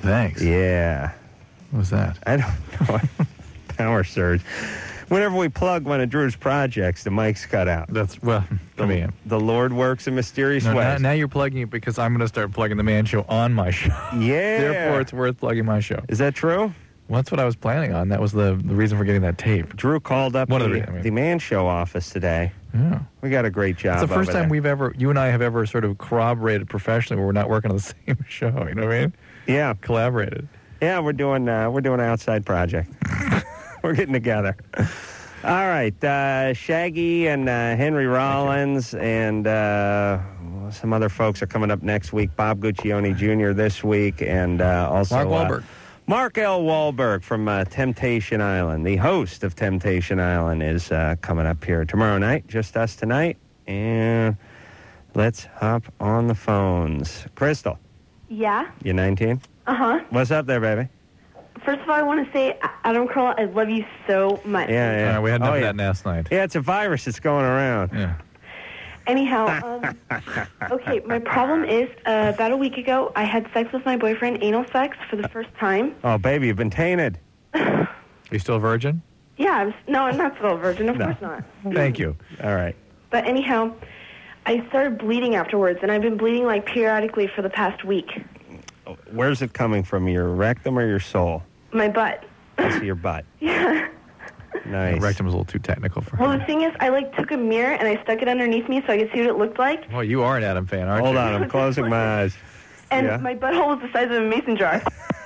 Thanks. Yeah. What was that? I don't know. Power surge. Whenever we plug one of Drew's projects, the mic's cut out. The Lord works in mysterious ways. Now you're plugging it because I'm going to start plugging the Man Show on my show. Yeah. Therefore, it's worth plugging my show. Is that true? Well, that's what I was planning on. That was the reason for getting that tape. Drew called up the Man Show office today. Yeah. We got a great job. It's the first time you and I have ever sort of corroborated professionally where we're not working on the same show. You know what I mean? Yeah. Collaborated. Yeah, we're doing an outside project. We're getting together. All right, Shaggy and Henry Rollins and some other folks are coming up next week. Bob Guccione Jr. this week, and also Mark Wahlberg. Mark L. Wahlberg from Temptation Island, the host of Temptation Island, is coming up here tomorrow night. Just us tonight, and let's hop on the phones. Crystal. Yeah? You 19? Uh-huh. What's up there, baby? First of all, I want to say, Adam Carolla, I love you so much. Yeah. We had enough of that last night. Yeah, it's a virus that's going around. Yeah. Anyhow, okay, my problem is, about a week ago, I had sex with my boyfriend, anal sex, for the first time. Oh, baby, you've been tainted. Are you still a virgin? Yeah, no, I'm not still a virgin, of course not. Thank you. All right. But anyhow, I started bleeding afterwards, and I've been bleeding, like, periodically for the past week. Where's it coming from, your rectum or your soul? My butt. I see your butt. Yeah. Nice. The rectum is a little too technical for her. Well, the thing is, I, took a mirror, and I stuck it underneath me so I could see what it looked like. Well, you are an Adam fan, aren't Hold you? on, I'm closing my eyes. And my butthole was the size of a mason jar.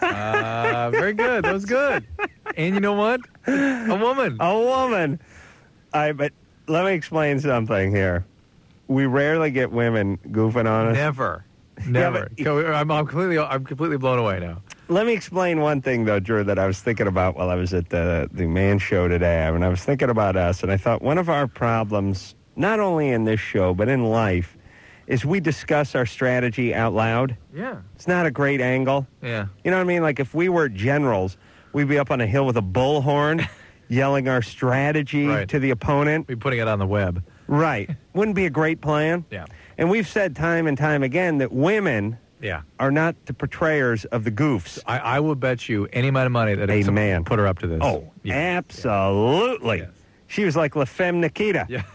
Very good. That was good. And you know what? A woman. A woman. But let me explain something here. We rarely get women goofing on us. Never. Yeah, I'm completely blown away now. Let me explain one thing, though, Drew, that I was thinking about while I was at the Man Show today. I mean, I was thinking about us, and I thought one of our problems, not only in this show, but in life, is we discuss our strategy out loud. Yeah. It's not a great angle. Yeah. You know what I mean? Like, if we were generals, we'd be up on a hill with a bullhorn yelling our strategy to the opponent. We'd be putting it on the web. Right. Wouldn't be a great plan? Yeah. And we've said time and time again that women are not the portrayers of the goofs. I will bet you any amount of money that Amen. Put her up to this. Oh, absolutely. Yes. She was like La Femme Nikita. Yeah.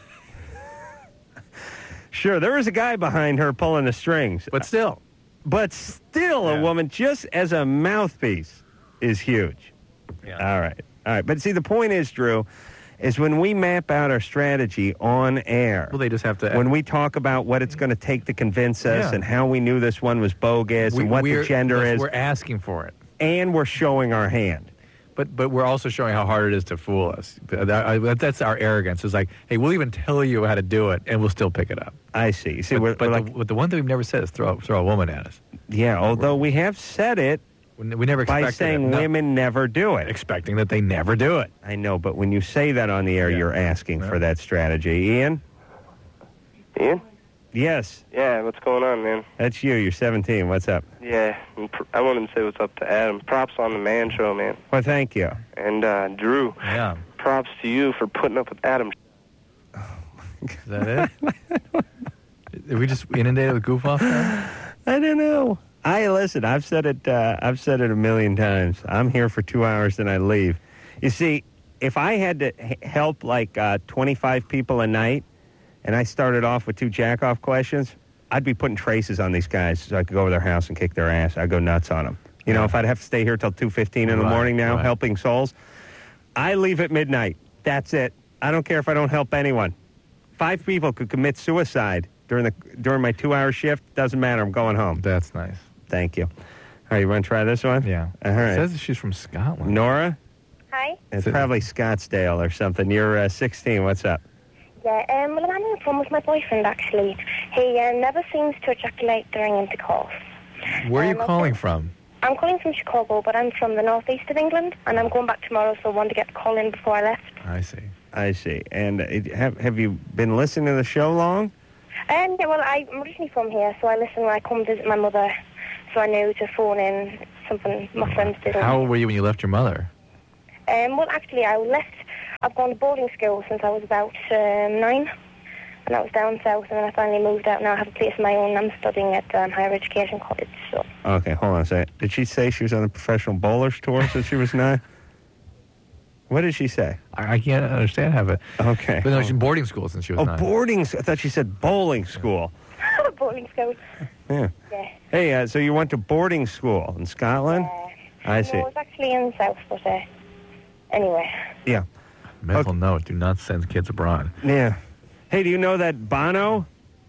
Sure, there was a guy behind her pulling the strings. But still. A woman, just as a mouthpiece, is huge. Yeah. All right. But see, the point is, Drew, is when we map out our strategy on air. Well, they just have to. When we talk about what it's going to take to convince us and how we knew this one was bogus and what the gender is. We're asking for it. And we're showing our hand. But we're also showing how hard it is to fool us. That's our arrogance. It's like, hey, we'll even tell you how to do it, and we'll still pick it up. I see. See, but the one thing we've never said is throw a woman at us. Yeah, although we have said it. We never expected by saying women never do it. Expecting that they never do it. I know, but when you say that on the air, you're asking for that strategy. Ian? Ian? Yes. Yeah, what's going on, man? That's you. You're 17. What's up? Yeah, I wanted to say what's up to Adam. Props on the Man Show, man. Well, thank you. And Drew, props to you for putting up with Adam. Is that it? Did we just inundated with goof off now? I don't know. Listen, I've said it a million times. I'm here for 2 hours and I leave. You see, if I had to help 25 people a night and I started off with 2 jack-off questions, I'd be putting traces on these guys so I could go over their house and kick their ass. I'd go nuts on them. You know, if I'd have to stay here till 2:15 in the morning now helping souls, I leave at midnight. That's it. I don't care if I don't help anyone. 5 people could commit suicide during my 2-hour shift. Doesn't matter. I'm going home. That's nice. Thank you. All right, you want to try this one? Yeah. All right. It says she's from Scotland. Nora? Hi. It's probably Scottsdale or something. You're 16. What's up? Yeah, well, I'm having fun with my boyfriend, actually. He never seems to ejaculate during intercourse. Where are you calling from? I'm calling from Chicago, but I'm from the northeast of England, and I'm going back tomorrow, so I wanted to get the call in before I left. I see. And have you been listening to the show long? Yeah, well, I'm originally from here, so I listen when I come visit my mother, so I knew to phone in something my friends did. How old were you when you left your mother? Well, actually, I've gone to boarding school since I was about 9. And I was down south, and then I finally moved out. Now I have a place of my own. I'm studying at higher education college. So. Okay, hold on a second. Did she say she was on a professional bowler's tour since she was 9? What did she say? I can't understand half it. Okay. But no, she's in boarding school since she was 9. Boarding school. I thought she said bowling school. Boarding school. Yeah. Hey, so you went to boarding school in Scotland? I see. No, it was actually in the south, but anyway. Yeah. Mental note, do not send kids abroad. Yeah. Hey, do you know that Bono?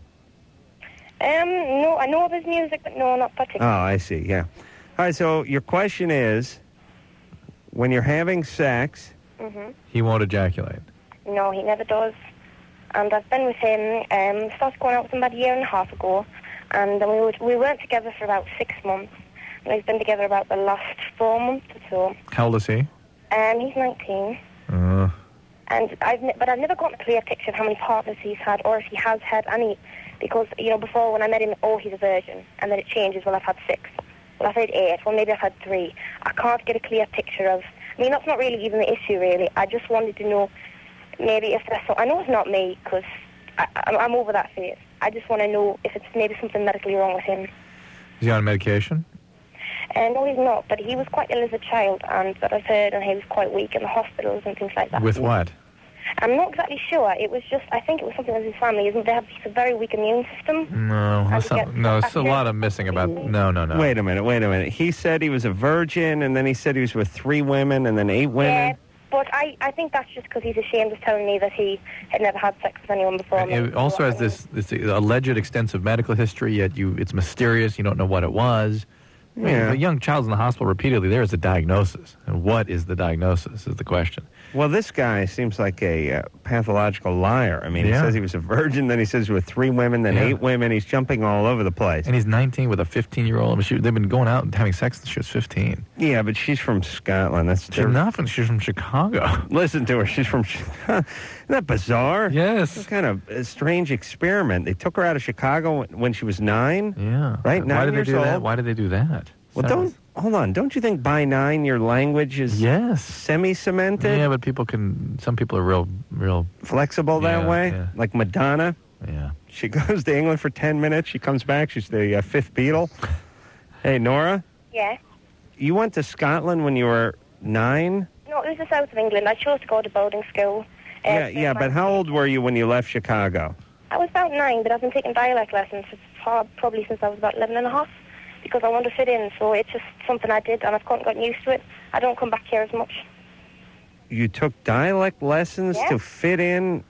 No, I know of his music, but no, not Oh, particularly. I see, yeah. All right, so your question is, when you're having sex... He won't ejaculate. No, he never does. And I've been with him, started going out with him about a year and a half ago, and we weren't together for about 6 months. And we've been together about the last 4 months or so. How old is he? He's 19. And I've never gotten a clear picture of how many partners he's had, or if he has had any. Because, before when I met him, he's a virgin. And then it changes, well, I've had 6. Well, I've had 8. Well, maybe I've had 3. I can't get a clear picture of... I mean, that's not really even the issue, really. I just wanted to know maybe if there's... I know it's not me, because I'm over that phase. I just want to know if it's maybe something medically wrong with him. Is he on medication? No, he's not, but he was quite ill as a child, and that I've heard, and he was quite weak in the hospitals and things like that. With what? I'm not exactly sure. It was just, I think it was something with his family. He's a very weak immune system. No, it's a lot of missing about... No. Wait a minute. He said he was a virgin, and then he said he was with 3 women, and then 8 women? Yeah, but I think that's just because he's ashamed of telling me that he had never had sex with anyone before. It also has this alleged extensive medical history, yet it's mysterious. You don't know what it was. Yeah. If a young child's in the hospital repeatedly, there is a diagnosis. And what is the diagnosis is the question. Well, this guy seems like a pathological liar. I mean, he says he was a virgin, then he says he was with 3 women, then 8 women. He's jumping all over the place. And he's 19 with a 15-year-old. I mean, they've been going out and having sex since she was 15. Yeah, but she's from Scotland. She's not from... She's from Chicago. Listen to her. She's from... Isn't that bizarre? Yes. What kind of a strange experiment. They took her out of Chicago when she was 9? Yeah. Right? 9 years old? Why did they do that? Well, hold on. Don't you think by 9 your language is semi-cemented? Yeah, but some people are real flexible that way? Yeah. Like Madonna? Yeah. She goes to England for 10 minutes. She comes back. She's the 5th Beatle. Hey, Nora? Yeah? You went to Scotland when you were 9? No, it was the south of England. I chose to go to boarding school. But how old were you when you left Chicago? I was about 9, but I've been taking dialect lessons probably since I was about 11 and a half. Because I want to fit in, so it's just something I did, and I've gotten used to it. I don't come back here as much. You took dialect lessons to fit in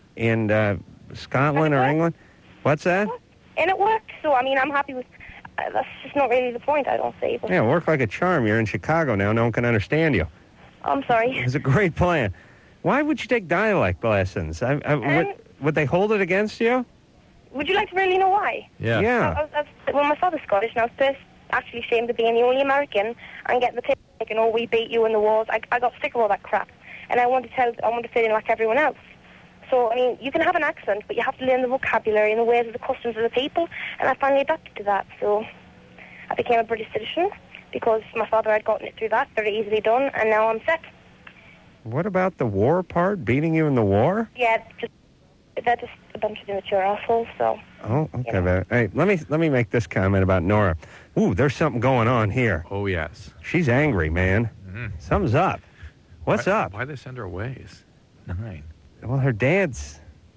Scotland or England? What's that? And it worked, so, I mean, I'm happy with... that's just not really the point, I don't see. But... Yeah, it worked like a charm. You're in Chicago now. No one can understand you. I'm sorry. It was a great plan. Why would you take dialect lessons? Would they hold it against you? Would you like to really know why? Yeah. Well, my father's Scottish, and I was actually ashamed of being the only American and getting the taken, we beat you in the wars. I got sick of all that crap, and I want to fit in like everyone else. So, I mean, you can have an accent, but you have to learn the vocabulary and the ways of the customs of the people, and I finally adapted to that. So I became a British citizen because my father had gotten it through that, very easily done, and now I'm set. What about the war part, beating you in the war? Yeah, they're just a bunch of immature assholes, so... Oh, okay. Yeah. Hey, let me make this comment about Nora. Ooh, there's something going on here. Oh, yes. She's angry, man. Mm-hmm. Something's up. What's up? Why'd they send her away? 9. Well, her dad's...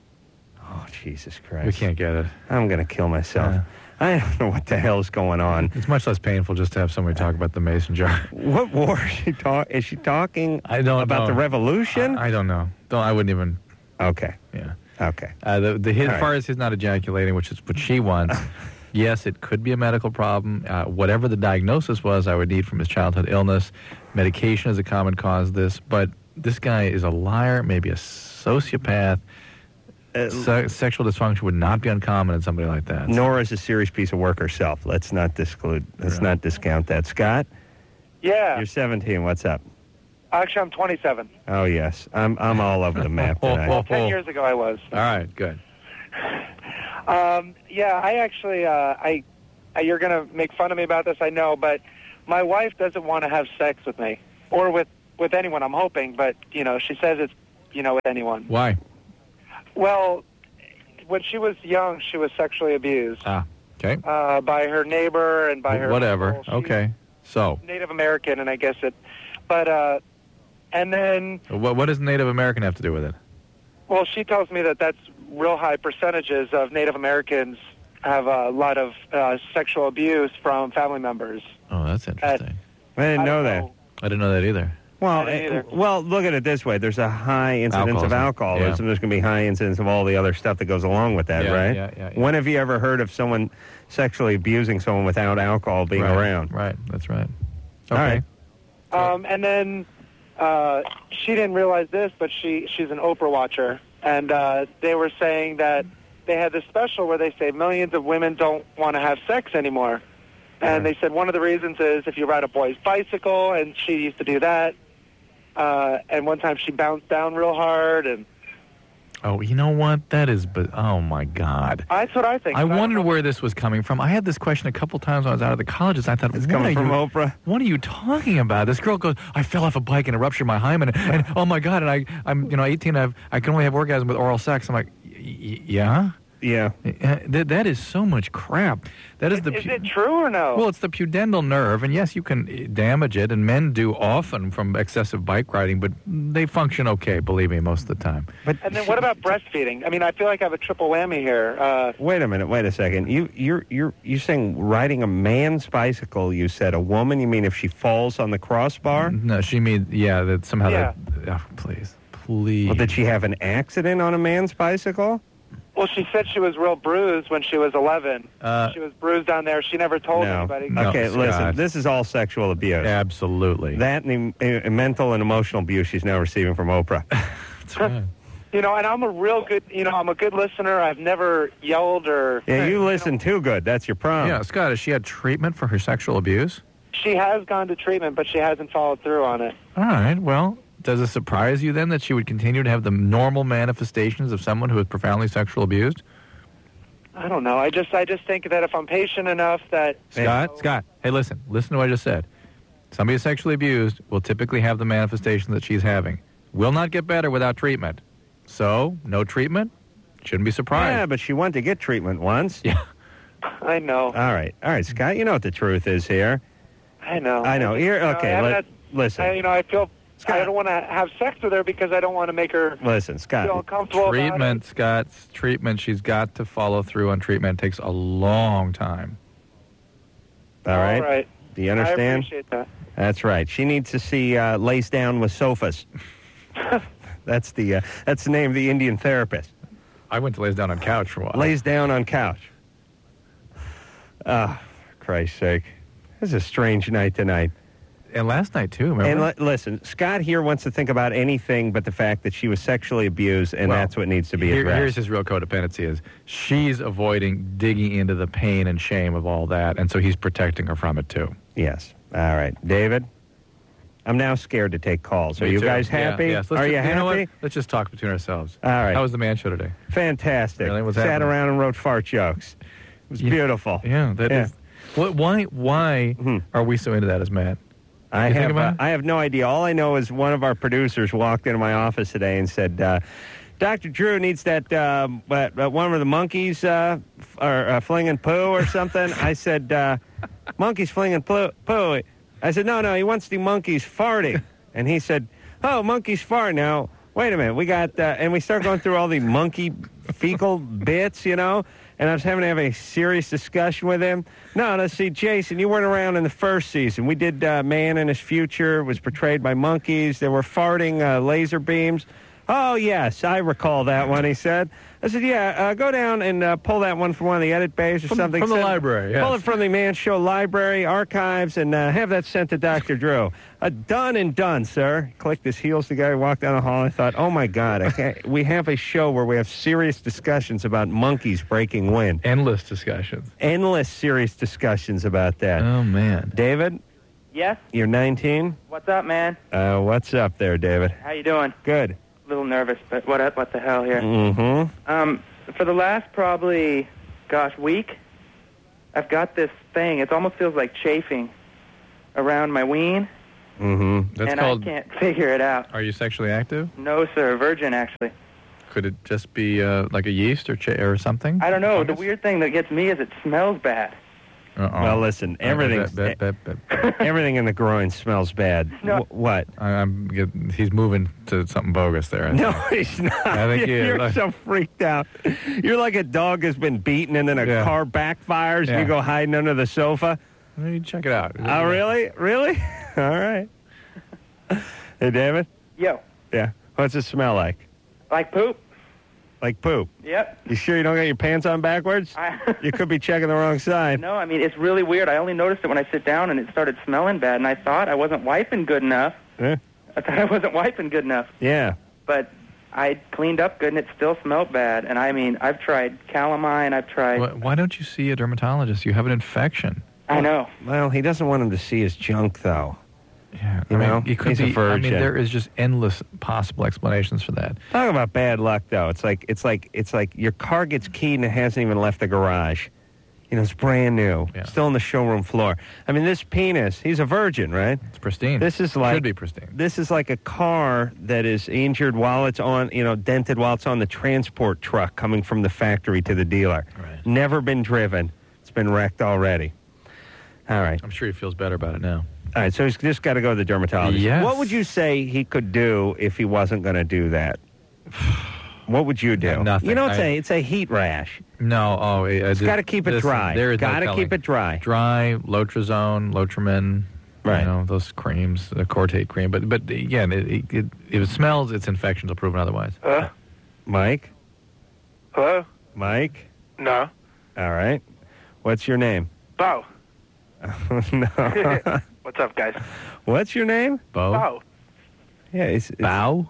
Oh, Jesus Christ. We can't get it. I'm going to kill myself. I don't know what the hell's going on. It's much less painful just to have somebody talk about the mason jar. What war is she talking? Is she talking about the revolution? I don't know. I wouldn't even... Okay. Yeah. Okay. As far as his not ejaculating, which is what she wants, yes, it could be a medical problem. Whatever the diagnosis was, I would need from his childhood illness. Medication is a common cause of this, but this guy is a liar, maybe a sociopath. Sexual dysfunction would not be uncommon in somebody like that. Nora's a serious piece of work herself. Let's not discount that. Scott? Yeah. You're 17. What's up? Actually, I'm 27. Oh, yes. I'm all over the map tonight. Well, 10 years ago I was. All right, good. Yeah, I actually, you're going to make fun of me about this, I know, but my wife doesn't want to have sex with me, or with anyone, I'm hoping, but, she says it's, with anyone. Why? Well, when she was young, she was sexually abused. Okay. By her neighbor and by her whatever. uncle. She's Okay. So Native American, and I guess but and then what does Native American have to do with it? well, she tells me that that's real high percentages of Native Americans have a lot of sexual abuse from family members. Oh, that's interesting. I didn't know that. I didn't know that either. Well, look at it this way. There's a high incidence of alcoholism. Yeah. There's going to be high incidence of all the other stuff that goes along with that, Yeah, right? yeah. When have you ever heard of someone sexually abusing someone without alcohol being around? Right, that's right. All Okay. right. And then she didn't realize this, but she's an Oprah watcher, and they were saying that they had this special where they say millions of women don't want to have sex anymore. And they said one of the reasons is if you ride a boy's bicycle, and she used to do that. And one time she bounced down real hard, and Oh, you know what? That is, oh my God. that's what I think. I wondered where this was coming from. I had this question a couple times when I was out of the colleges. I thought, It's coming from Oprah. What are you talking about? This girl goes, I fell off a bike and it ruptured my hymen, and oh my God, and I'm 18. I can only have orgasm with oral sex. I'm like, yeah. Yeah. That is so much crap. That is Is it true or no? Well, it's the pudendal nerve, and yes, you can damage it, and men do often from excessive bike riding, but they function okay, believe me, most of the time. But and then what about breastfeeding? I mean, I feel like I have a triple whammy here. wait a minute. Wait a second. You're saying riding a man's bicycle? You said a woman? You mean if she falls on the crossbar? No, she means that somehow. Yeah. Please. Well, did she have an accident on a man's bicycle? Well, she said she was real bruised when she was 11. She was bruised down there. She never told anybody. No, Okay, Scott. listen. This is all sexual abuse. Absolutely. That and the mental and emotional abuse she's now receiving from Oprah. That's right. You know, and I'm a real good, I'm a good listener. I've never yelled or... Yeah, you listen too good. That's your problem. Yeah, Scott, has she had treatment for her sexual abuse? She has gone to treatment, but she hasn't followed through on it. All right, well... Does it surprise you then that she would continue to have the normal manifestations of someone who is profoundly sexual abused? I don't know. I just think that if I'm patient enough that... Scott, hey, listen to what I just said. Somebody who's sexually abused will typically have the manifestations that she's having. Will not get better without treatment. So, no treatment? Shouldn't be surprised. Yeah, but she went to get treatment once. Yeah. I know. All right, Scott, you know what the truth is here. I know. Here, okay, listen. I feel... Scott, I don't want to have sex with her because I don't want to make her Scott, feel uncomfortable treatment, about it. Scott, treatment. She's got to follow through on treatment. It takes a long time. All right. All right. Do you understand? I appreciate that. That's right. She needs to see Lace Down with Sofas. That's the name of the Indian therapist. I went to Lays Down on Couch for a while. Lays Down on Couch. For Christ's sake. This is a strange night tonight. And last night, too, remember? And listen, Scott here wants to think about anything but the fact that she was sexually abused, and that's what needs to be addressed. Here's his real codependency is she's avoiding digging into the pain and shame of all that, and so he's protecting her from it, too. Yes. All right. David, I'm now scared to take calls. Are Me you too. guys happy? Yes. Are you happy? You know what? Let's just talk between ourselves. All right. How was the man show today? Fantastic. Really? What's Sat happening? around and wrote fart jokes. It was beautiful. Yeah, that is. Why are we so into that as men? I have no idea. All I know is one of our producers walked into my office today and said, Dr. Drew needs that one of the monkeys flinging poo or something. I said, monkeys flinging poo. I said, no, he wants the monkeys farting. And he said, oh, monkeys fart. Now, wait a minute. We got, and we start going through all the monkey fecal bits, and I was having to have a serious discussion with him. No, let's see, Jason, you weren't around in the first season. We did Man in His Future, was portrayed by monkeys. They were farting laser beams. Oh, yes, I recall that one, he said. I said, yeah, go down and pull that one from one of the edit bays or something. From the library, yes. Pull it from the Man Show library, archives, and have that sent to Dr. Drew. Done and done, sir. Clicked his heels together, walked down the hall. I thought, oh, my God, we have a show where we have serious discussions about monkeys breaking wind. Endless discussions. Endless serious discussions about that. Oh, man. David? Yes? You're 19? What's up, man? What's up there, David? How you doing? Good. A little nervous, but what the hell here? Mm-hmm. For the last probably, week, I've got this thing. It almost feels like chafing around my ween. Mm-hmm. That's and called... I can't figure it out. Are you sexually active? No, sir. Virgin, actually. Could it just be like a yeast or something? I don't know. Fungus? The weird thing that gets me is it smells bad. Uh-oh. Well, listen, everything in the groin smells bad. No. What? He's moving to something bogus there. No, he's not. I think You're so freaked out. You're like a dog has been beaten and then a car backfires and you go hiding under the sofa. Maybe check it out. Oh, really? Really? All right. Hey, David? Yo. Yeah. What's it smell like? Like poop? Like poop. Yep. You sure you don't got your pants on backwards? You could be checking the wrong side. No, I mean, it's really weird. I only noticed it when I sit down and it started smelling bad, and I thought I wasn't wiping good enough. Yeah. I thought I wasn't wiping good enough. Yeah. But I cleaned up good, and it still smelled bad. And, I mean, I've tried calamine. I've tried... Why don't you see a dermatologist? You have an infection. I know. Well, he doesn't want him to see his junk, though. Yeah, You know, it could he's a be. virgin. I mean, there is just endless possible explanations for that. Talk about bad luck, though. It's like your car gets keyed and it hasn't even left the garage. You know, it's brand new, still on the showroom floor. I mean, this penis, he's a virgin, right? It's pristine. This is like should be pristine. This is like a car that is injured while it's on, dented while it's on the transport truck coming from the factory to the dealer. Right. Never been driven. It's been wrecked already. All right. I'm sure he feels better about it now. All right, so he's just got to go to the dermatologist. Yes. What would you say he could do if he wasn't going to do that? What would you do? Nothing. It's a heat rash. No, It's got to keep it dry. There is got to no keep telling. it dry. Dry, Lotrazone, Lotramin, Right. those creams, the Cortate cream. But again, if it smells, it's infections will prove otherwise. Mike? Hello? Mike? No. All right. What's your name? Bo. No. What's up, guys? What's your name? Bo? Bo. Yeah, it's Bow?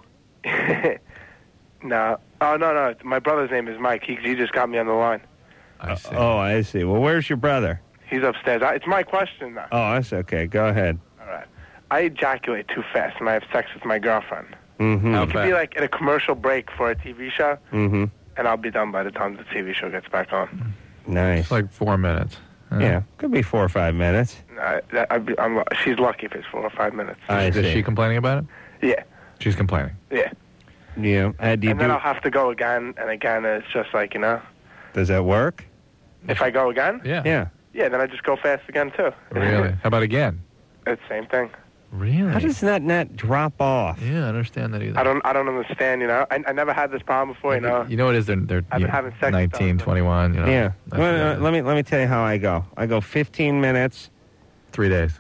No. Oh, no. My brother's name is Mike. He just got me on the line. I see. Oh, I see. Well, where's your brother? He's upstairs. It's my question, though. Oh, that's okay. Go ahead. All right. I ejaculate too fast when I have sex with my girlfriend. Mm-hmm. How It could be like at a commercial break for a TV show, Mm-hmm. and I'll be done by the time the TV show gets back on. Nice. It's like 4 minutes. Yeah, could be 4 or 5 minutes. She's lucky if it's 4 or 5 minutes. I Is see. she complaining about it? Yeah. She's complaining. Yeah. Yeah. And then I'll have to go again and again, and it's just like, Does that work? if I go again, Yeah. then I just go fast again, too. Really? How about again? It's the same thing. Really? How does that not drop off? Yeah, I don't understand that either. I don't understand, I never had this problem before, You know what it is? They're I've been having sex 19, 21. Yeah. That's Well, let me tell you how I go. I go 15 minutes, 3 days.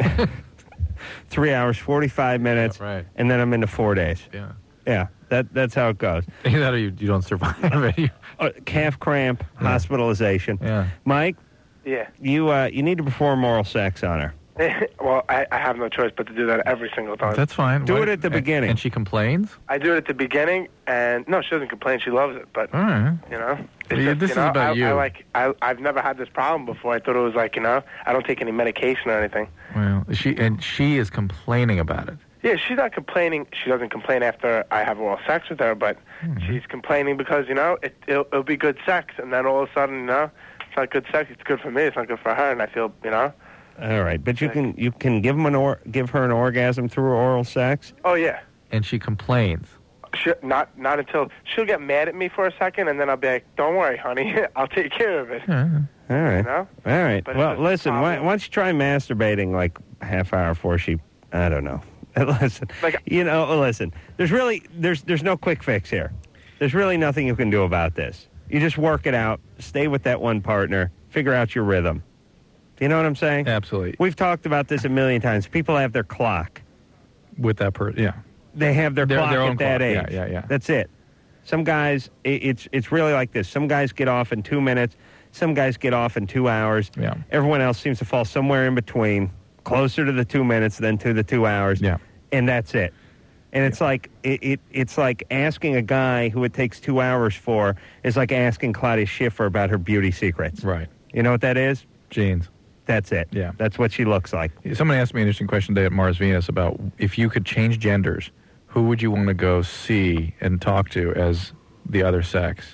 3 hours, 45 minutes, Right. and then I'm into 4 days. Yeah. Yeah, that's how it goes. Either that or you don't survive it. Calf cramp, hospitalization. Yeah. Mike, Yeah. you need to perform oral sex on her. Well, I have no choice but to do that every single time. That's fine. Do it at the beginning. And she complains? I do it at the beginning, and no, she doesn't complain. She loves it, but All right. it's This is about you. I've never had this problem before. I thought it was like, I don't take any medication or anything. Well, she is complaining about it. Yeah, she's not complaining. She doesn't complain after I have oral sex with her, but she's complaining because it'll be good sex, and then all of a sudden, it's not good sex. It's good for me. It's not good for her, and I feel, All right, but you can give her an orgasm through oral sex. Oh yeah. And she complains. Not until she'll get mad at me for a second, and then I'll be like, "Don't worry, honey, I'll take care of it." All right. All right. But Well, it's just listen. Why problem. don't you try masturbating like a half hour before she? I don't know. Listen. Listen. There's no quick fix here. There's really nothing you can do about this. You just work it out. Stay with that one partner. Figure out your rhythm. You know what I'm saying? Absolutely. We've talked about this a million times. People have their clock. With that person, yeah. They have their clock own at that clock. age. Yeah. That's it. Some guys, it's really like this. Some guys get off in 2 minutes. Some guys get off in 2 hours. Yeah. Everyone else seems to fall somewhere in between, closer to the 2 minutes than to the 2 hours. Yeah. And that's it. And it's like it's like asking a guy who it takes 2 hours for is like asking Claudia Schiffer about her beauty secrets. Right. You know what that is? Jeans. That's it. Yeah. That's what she looks like. Someone asked me an interesting question today at Mars Venus about if you could change genders, who would you want to go see and talk to as the other sex?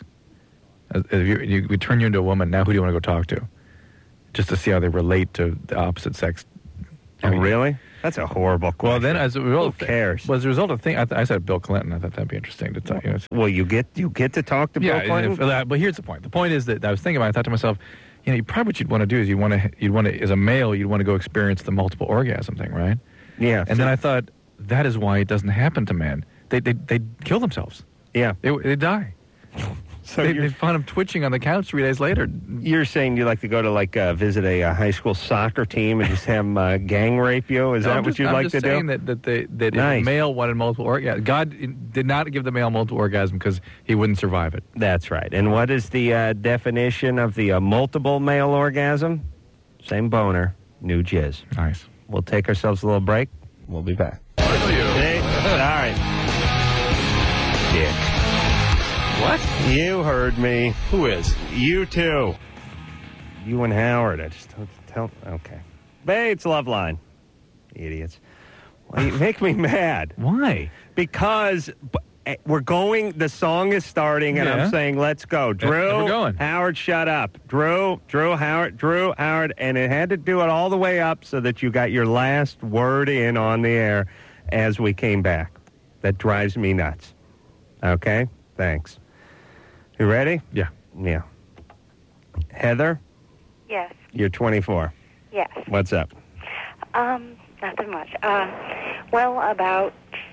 If we turn you into a woman, now who do you want to go talk to? Just to see how they relate to the opposite sex Oh, really? That's a horrible question. Well, then as a result, who cares? Well, as a result of thing, I said Bill Clinton. I thought that'd be interesting to tell you. Well, you get to talk to Bill Clinton. But here's the point. The point is that I was thinking about it, I thought to myself, probably what you'd want to do is you'd want to as a male, you'd want to go experience the multiple orgasm thing, right? Yeah. And then I thought that is why it doesn't happen to men. They kill themselves. Yeah. They die. So they find them twitching on the couch 3 days later. You're saying you like to go to visit a high school soccer team and just have them gang rape you? Is that what you'd like to do? I'm just saying that Nice. if a male wanted multiple orgasms, God did not give the male multiple orgasm because he wouldn't survive it. That's right. And what is the definition of the multiple male orgasm? Same boner, new jizz. Nice. We'll take ourselves a little break. We'll be back. Hey, all right. Dick. What? You heard me. Who is? You too. You and Howard. I just don't tell. Okay. Bates Loveline. Idiots. Well, you make me mad. Why? Because we're going, the song is starting, and I'm saying, let's go. Drew, we're going. Howard, shut up. Drew, Howard, and it had to do it all the way up so that you got your last word in on the air as we came back. That drives me nuts. Okay? Thanks. You ready? Yeah. Yeah. Heather, Yes. you're 24. Yes. What's up? Nothing much. About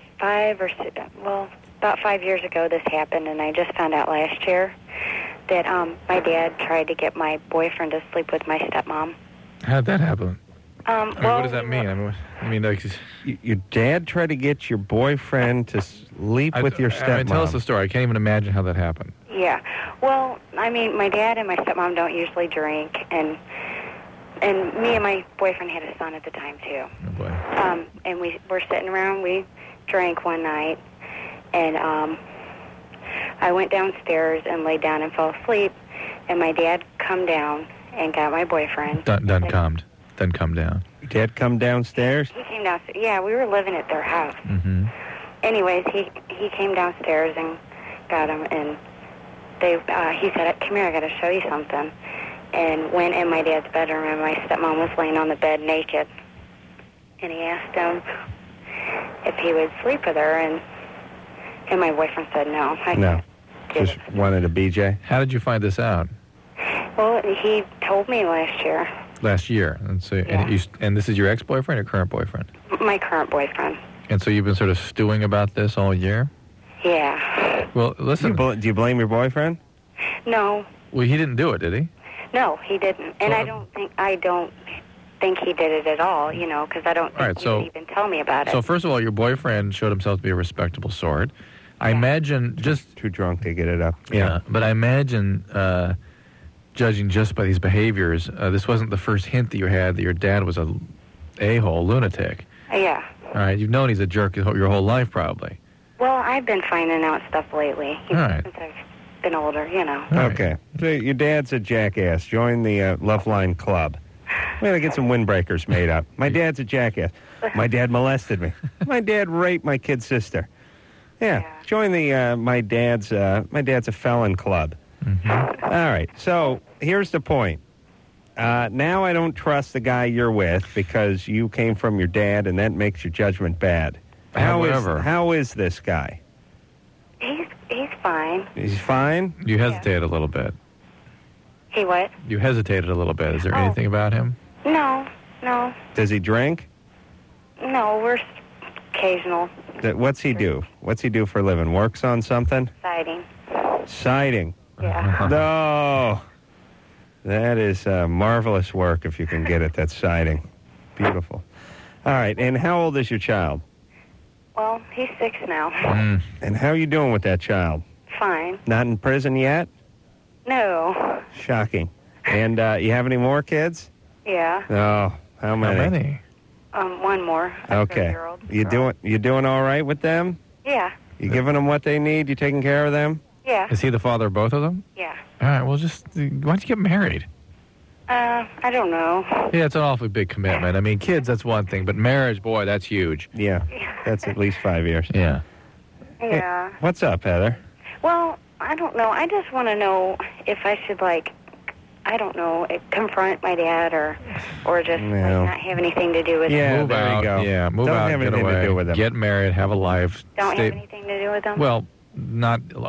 5 years ago this happened, and I just found out last year that my dad tried to get my boyfriend to sleep with my stepmom. How'd that happen? What does that mean? Your dad tried to get your boyfriend to sleep with your stepmom. Tell us the story. I can't even imagine how that happened. Yeah. Well, my dad and my stepmom don't usually drink, and me and my boyfriend had a son at the time, too. Oh, boy. And we were sitting around. We drank one night, and I went downstairs and laid down and fell asleep, and my dad come down and got my boyfriend. Then come down. Your dad come downstairs? He came downstairs. Yeah, we were living at their house. Mm-hmm. Anyways, he came downstairs and got him, and he said, "Come here, I got to show you something." And went in my dad's bedroom, and my stepmom was laying on the bed naked. And he asked him if he would sleep with her, and my boyfriend said no. No. Just wanted a BJ? How did you find this out? Well, he told me last year. Last year. And so, Yeah. and this is your ex-boyfriend or current boyfriend? My current boyfriend. And so you've been sort of stewing about this all year? Yeah. Well, listen. Do you blame your boyfriend? No. Well, he didn't do it, did he? No, he didn't. And I don't think he did it at all, because I don't think he would even tell me about it. So first of all, your boyfriend showed himself to be a respectable sort. I imagine just... Too drunk to get it up. Yeah, but I imagine, judging just by these behaviors, this wasn't the first hint that you had that your dad was a a-hole lunatic. Yeah. All right, you've known he's a jerk your whole life, probably. Well, I've been finding out stuff lately. All right. Since I've been older, Okay. So your dad's a jackass. Join the Loveline Club. We gotta get some windbreakers made up. My dad's a jackass. My dad molested me. My dad raped my kid sister. Yeah. Join the my dad's a felon club. Mm-hmm. All right. So here's the point. Now I don't trust the guy you're with because you came from your dad, and that makes your judgment bad. How is this guy? He's fine. He's fine? You hesitated a little bit. He what? You hesitated a little bit. Is there anything about him? No. Does he drink? No, we're occasional. What's he do? What's he do for a living? Works on something? Siding. Yeah. No. That is marvelous work if you can get it. That's siding. Beautiful. All right. And how old is your child? Well, he's 6 now. And how are you doing with that child? Fine. Not in prison yet? No. Shocking. And you have any more kids? Yeah. Oh, how many? How many? One more. Okay. You doing all right with them? Yeah. You giving them what they need? You taking care of them? Yeah. Is he the father of both of them? Yeah. All right, well, why don't you get married? I don't know. Yeah, it's an awfully big commitment. I mean, kids, that's one thing, but marriage, boy, that's huge. Yeah. That's at least 5 years. Yeah. Yeah. What's up, Heather? Well, I don't know. I just want to know if I should, I don't know, confront my dad or just No. not have anything to do with Yeah, him. Move there you out. go. Yeah, move Don't out. have Get anything to away. do with him. Get married. Have a life. Don't Stay- have anything to do with him? Well, not